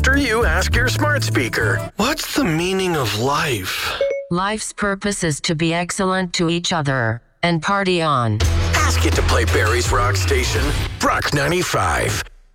after you ask your smart speaker, what's the meaning of life? Life's purpose is to be excellent to each other and party on. Ask it to play Barry's Rock Station, Rock 95.